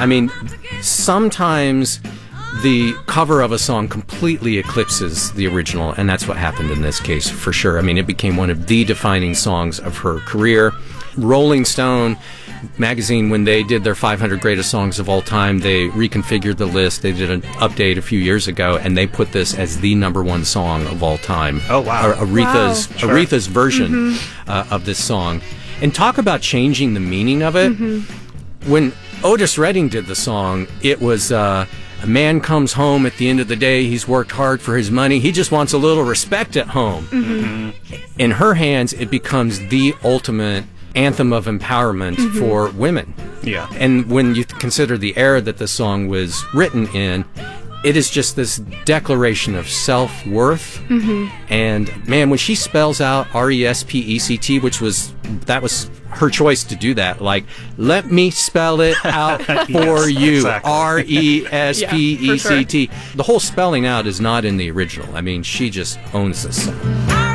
I mean, sometimes the cover of a song completely eclipses the original, and that's what happened in this case for sure. I mean, it became one of the defining songs of her career. Rolling Stone magazine, when they did their 500 greatest songs of all time, they reconfigured the list. They did an update a few years ago, and they put this as the #1 song of all time. Oh, wow. Aretha's version of this song. And talk about changing the meaning of it. When Otis Redding did the song, it was a man comes home at the end of the day, he's worked hard for his money, he just wants a little respect at home. In her hands, it becomes the ultimate anthem of empowerment for women. Yeah. And when you consider the era that the song was written in, it is just this declaration of self-worth. And man, when she spells out R-E-S-P-E-C-T, that was her choice to do that. Like, let me spell it out for you. Exactly. R-E-S-P-E-C-T. The whole spelling out is not in the original. I mean, she just owns this song.